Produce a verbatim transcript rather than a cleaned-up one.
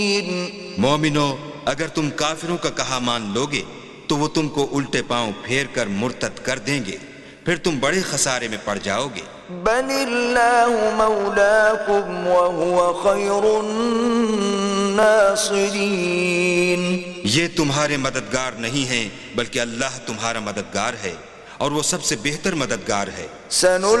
मोमिनो, अगर तुम काफिरों का कहा मान लोगे तो वो तुमको उल्टे पांव फेर कर मुर्तद कर देंगे, फिर तुम बड़े खसारे में पड़ जाओगे। बलिल्लाहु मौलाकुम व हुवा खैरुन नासिरीन। ये तुम्हारे मददगार नहीं हैं, बल्कि अल्लाह तुम्हारा मददगार है और वो सबसे बेहतर मददगार है।